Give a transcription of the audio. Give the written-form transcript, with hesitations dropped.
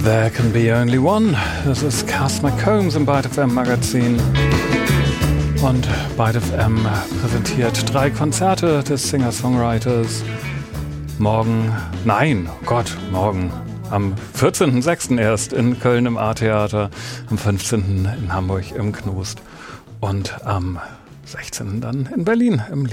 There Can Be Only One. Das ist Cass McCombs im Byte FM Magazin. Und Byte FM präsentiert 3 Konzerte des Singer-Songwriters. Morgen am 14.06. erst in Köln im A-Theater, am 15. in Hamburg im Knust und am 16. dann in Berlin im